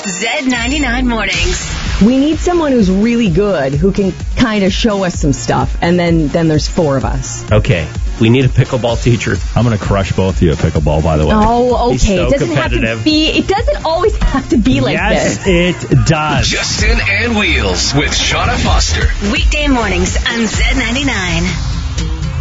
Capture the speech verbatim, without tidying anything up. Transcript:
Z ninety-nine Mornings. We need someone who's really good who can kind of show us some stuff, and then, then there's four of us. Okay. We need a pickleball teacher. I'm going to crush both of you at pickleball, by the way. Oh, okay. He's so it doesn't have competitive. to be. It doesn't always have to be like yes, this. it does. Justin and Wheels with Shauna Foster. Weekday mornings on Z ninety-nine.